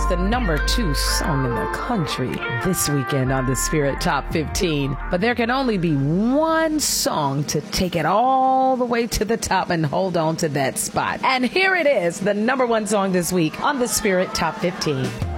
was the #2 song in the country this weekend on the Spirit Top 15. But there can only be one song to take it all the way to the top and hold on to that spot. And here it is, the #1 song this week on the Spirit Top 15.